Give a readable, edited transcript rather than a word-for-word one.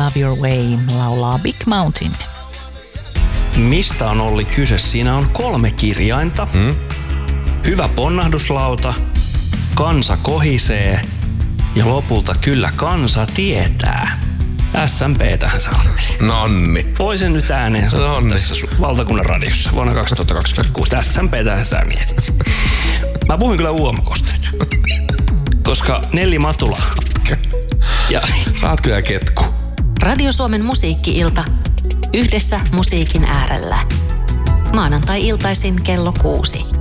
Love Your Way laulaa Big Mountain. Mistä on Olli kyse? Siinä on 3 kirjainta. Hyvä ponnahduslauta, kansa kohisee ja lopulta kyllä kansa tietää. SMP:tähän se on. Nonni. Voisin nyt ääneen sanoa tässä valtakunnan radiossa vuonna 2026. SMP:tähän sä mietit. Mä puhuin kyllä UMK:sta nyt. Koska Nelli Matula. Ja sä oot kyllä ketku. Radio Suomen musiikki-ilta. Yhdessä musiikin äärellä. Maanantai-iltaisin kello 6.